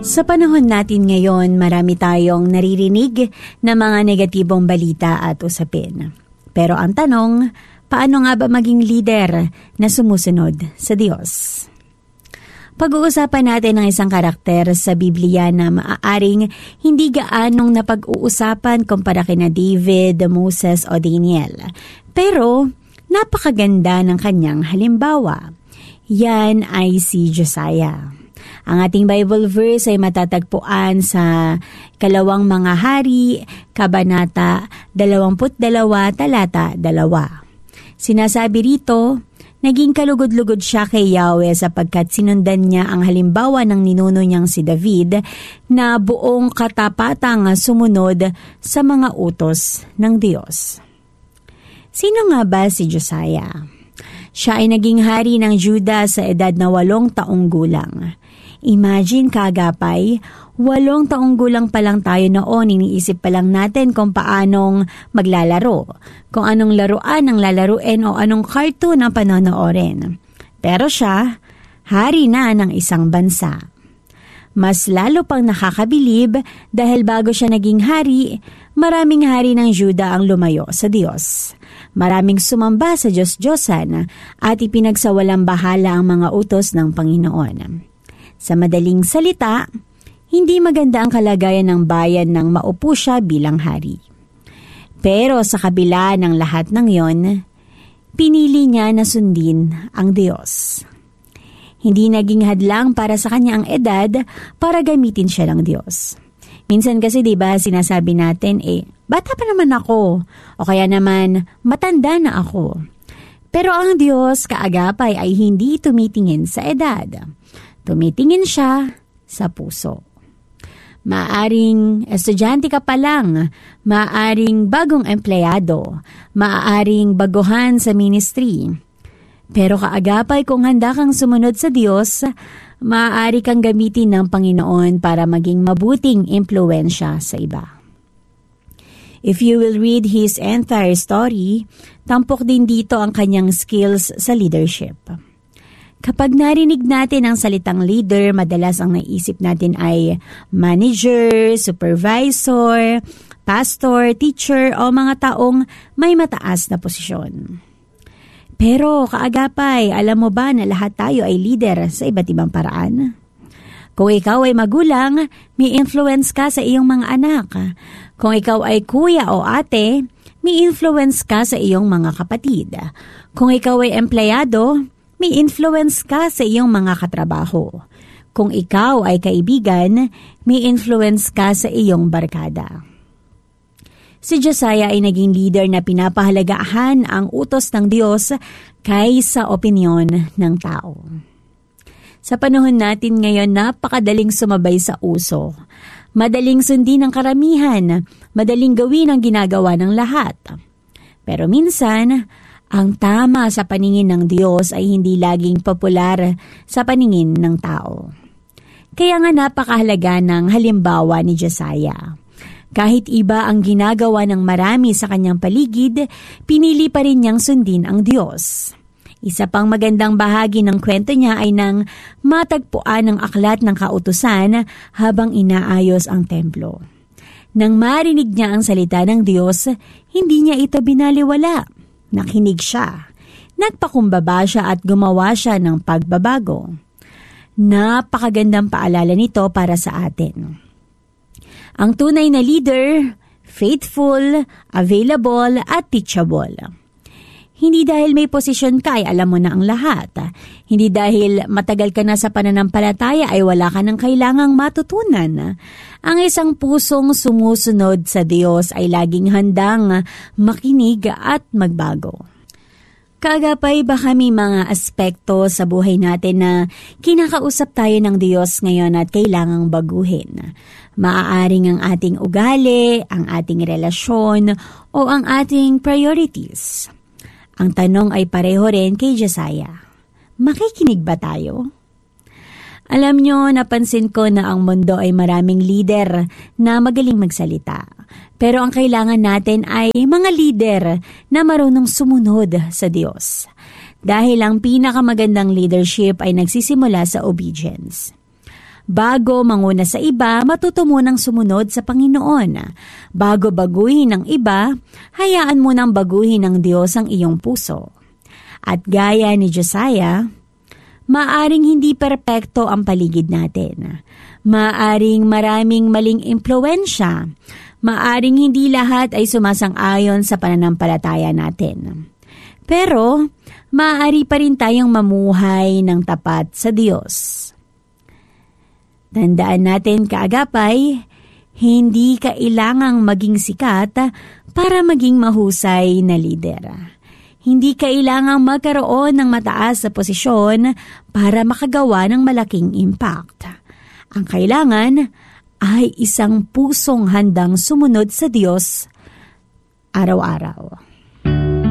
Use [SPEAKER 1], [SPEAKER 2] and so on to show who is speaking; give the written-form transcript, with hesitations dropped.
[SPEAKER 1] Sa panahon natin ngayon, marami tayong naririnig na mga negatibong balita at usapin. Pero ang tanong, paano nga ba maging leader na sumusunod sa Diyos? Pag-uusapan natin ang isang karakter sa Biblia na maaaring hindi gaanong napag-uusapan kumpara kina David, Moses o Daniel. Pero napakaganda ng kanyang halimbawa. Yan ay si Josiah. Ang ating Bible verse ay matatagpuan sa Kalawang Mga Hari, Kabanata 22, talata 2. Sinasabi rito, naging kalugod-lugod siya kay Yahweh sapagkat sinundan niya ang halimbawa ng ninuno niyang si David na buong katapatang sumunod sa mga utos ng Diyos. Sino nga ba si Josiah? Siya ay naging hari ng Judah sa edad na 8 taong gulang. Imagine kaagapay, 8 taong gulang pa lang tayo noon, iniisip pa lang natin kung paanong maglalaro, kung anong laruan ang lalaruin o anong cartoon ang panonoorin. Pero siya, hari na ng isang bansa. Mas lalo pang nakakabilib dahil bago siya naging hari, maraming hari ng Juda ang lumayo sa Diyos. Maraming sumamba sa Diyos-Diyosan at ipinagsawalang bahala ang mga utos ng Panginoon. Sa madaling salita, hindi maganda ang kalagayan ng bayan nang maupo siya bilang hari. Pero sa kabila ng lahat ng yon, pinili niya na sundin ang Diyos. Hindi naging hadlang para sa kanya ang edad para gamitin siya ng Diyos. Minsan kasi 'di ba sinasabi natin bata pa naman ako o kaya naman matanda na ako. Pero ang Diyos kaagapay ay hindi tumitingin sa edad. Tumitingin siya sa puso. Maaring estudyante ka pa lang, maaring bagong empleyado, maaring baguhan sa ministry. Pero kaagapay kung handa kang sumunod sa Diyos, maaari kang gamitin ng Panginoon para maging mabuting impluwensya sa iba. If you will read his entire story, tampok din dito ang kanyang skills sa leadership. Kapag narinig natin ang salitang leader, madalas ang naisip natin ay manager, supervisor, pastor, teacher o mga taong may mataas na posisyon. Pero kaagapay, alam mo ba na lahat tayo ay leader sa iba't ibang paraan? Kung ikaw ay magulang, may influence ka sa iyong mga anak. Kung ikaw ay kuya o ate, may influence ka sa iyong mga kapatid. Kung ikaw ay empleyado, may influence ka sa iyong mga katrabaho. Kung ikaw ay kaibigan, may influence ka sa iyong barkada. Si Josiah ay naging leader na pinapahalagahan ang utos ng Diyos kaysa opinyon ng tao. Sa panahon natin ngayon, napakadaling sumabay sa uso. Madaling sundin ang karamihan, madaling gawin ang ginagawa ng lahat. Pero minsan, ang tama sa paningin ng Diyos ay hindi laging popular sa paningin ng tao. Kaya nga napakahalaga ng halimbawa ni Josiah. Kahit iba ang ginagawa ng marami sa kanyang paligid, pinili pa rin niyang sundin ang Diyos. Isa pang magandang bahagi ng kwento niya ay nang matagpuan ng aklat ng kautusan habang inaayos ang templo. Nang marinig niya ang salita ng Diyos, hindi niya ito binaliwala. Nakinig siya. Nagpakumbaba siya at gumawa siya ng pagbabago. Napakagandang paalala nito para sa atin. Ang tunay na leader, faithful, available at teachable. Hindi dahil may posisyon ka ay alam mo na ang lahat. Hindi dahil matagal ka na sa pananampalataya ay wala ka nang kailangang matutunan. Ang isang pusong sumusunod sa Diyos ay laging handang makinig at magbago. Kaagapay baka may mga aspekto sa buhay natin na kinakausap tayo ng Diyos ngayon at kailangang baguhin. Maaaring ang ating ugali, ang ating relasyon o ang ating priorities. Ang tanong ay pareho rin kay Josiah. Makikinig ba tayo? Alam nyo, napansin ko na ang mundo ay maraming leader na magaling magsalita. Pero ang kailangan natin ay mga leader na marunong sumunod sa Diyos. Dahil ang pinakamagandang leadership ay nagsisimula sa obedience. Bago manguna sa iba, matuto munang sumunod sa Panginoon. Bago baguhin ng iba, hayaan mo nang baguhin ng Diyos ang iyong puso. At gaya ni Josiah, maaring hindi perpekto ang paligid natin. Maaring maraming maling impluwensya. Maaring hindi lahat ay sumasang-ayon sa pananampalataya natin. Pero, maaari pa rin tayong mamuhay ng tapat sa Diyos. Tandaan natin kaagapay, hindi kailangang maging sikat para maging mahusay na lider. Hindi kailangang magkaroon ng mataas sa posisyon para makagawa ng malaking impact. Ang kailangan ay isang pusong handang sumunod sa Diyos araw-araw.